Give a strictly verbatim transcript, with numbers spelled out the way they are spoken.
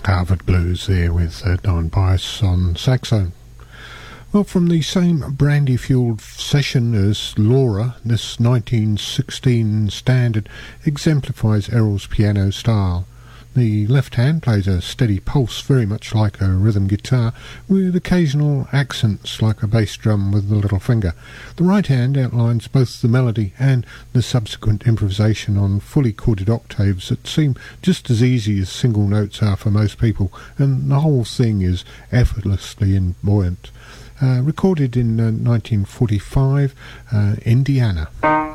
Harvard Blues there with uh, Don Bias on saxophone. Well, from the same brandy-fuelled session as Laura, this nineteen sixteen standard exemplifies Errol's piano style. The left hand plays a steady pulse, very much like a rhythm guitar, with occasional accents like a bass drum with the little finger. The right hand outlines both the melody and the subsequent improvisation on fully chorded octaves that seem just as easy as single notes are for most people, and the whole thing is effortlessly buoyant. Uh, recorded in uh, nineteen forty-five, uh, Indiana.